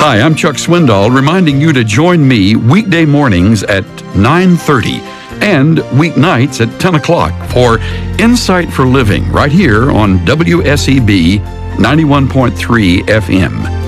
Hi, I'm Chuck Swindoll, reminding you to join me weekday mornings at 9:30 and weeknights at 10 o'clock for Insight for Living right here on WSEB 91.3 FM.